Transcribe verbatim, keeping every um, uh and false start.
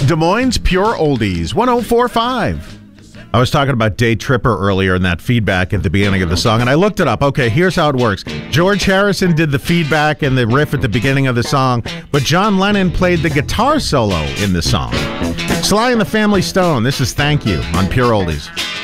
Des Moines Pure Oldies, one oh four point five. I was talking about Day Tripper earlier in that feedback at the beginning of the song, and I looked it up. Okay, here's how it works. George Harrison did the feedback and the riff at the beginning of the song, but John Lennon played the guitar solo in the song. Sly and the Family Stone, this is Thank You on Pure Oldies.